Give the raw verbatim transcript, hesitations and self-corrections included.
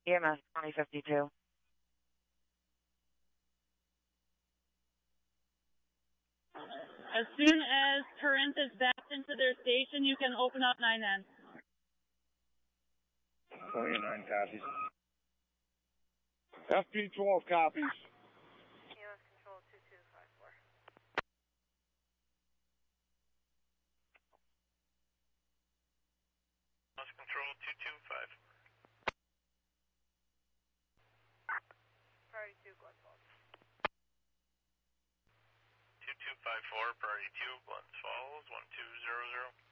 E M S twenty fifty-two. As soon as Corinth is backed into their station, you can open up nine N. twenty-nine copies. F P twelve copies. U S Control two two five four. U S Control two two five. Priority two, Glens Falls. two two five four, Priority two, Glens Falls, one two zero zero.